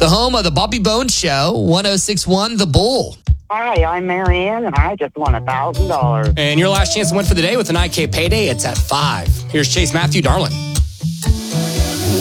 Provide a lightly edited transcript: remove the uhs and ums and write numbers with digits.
The home of the Bobby Bones Show, 1061 The Bull. Hi, I'm Marianne, and I just won $1,000. And your last chance to win for the day with an IK payday, it's at 5. Here's Chase Matthew Darling.